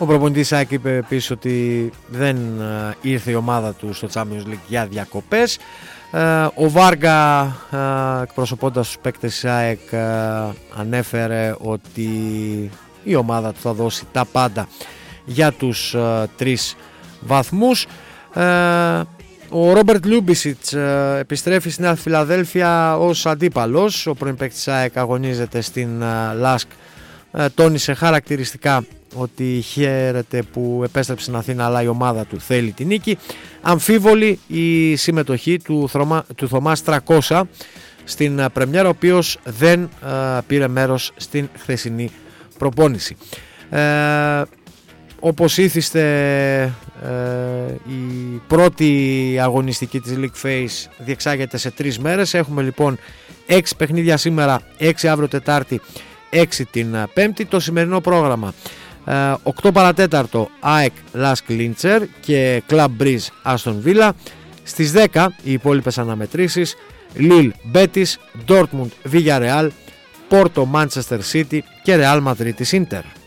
Ο προπονητής ΑΕΚ είπε επίσης ότι δεν ήρθε η ομάδα του στο Champions League για διακοπές. Ο Βάργα, εκπροσωπώντας τους παίκτες της ΑΕΚ, ανέφερε ότι η ομάδα του θα δώσει τα πάντα για τους 3 βαθμούς. Ο Ρόμπερτ Λιούμπισιτς επιστρέφει στην Νέα Φιλαδέλφια ως αντίπαλος. Ο πρώην παίκτης της ΑΕΚ αγωνίζεται στην ΛΑΣΚ. Τόνισε χαρακτηριστικά ότι χαίρεται που επέστρεψε στην Αθήνα, αλλά η ομάδα του θέλει τη νίκη. Αμφίβολη η συμμετοχή του Θωμάς 300 στην πρεμιέρα, ο οποίος δεν πήρε μέρος στην χθεσινή προπόνηση. Όπως ήθιστε, η πρώτη αγωνιστική της League Phase διεξάγεται σε 3 μέρες. Έχουμε λοιπόν 6 παιχνίδια σήμερα, 6 αύριο Τετάρτη, 6 την Πέμπτη. Το σημερινό πρόγραμμα: 8 παρατέταρτο ΑΕΚ Lask Linzer και Club Breeze Aston Villa. Στις 10 οι υπόλοιπες αναμετρήσεις: Lille Betis, Dortmund Villarreal, Porto Manchester City και Real Madrid Inter.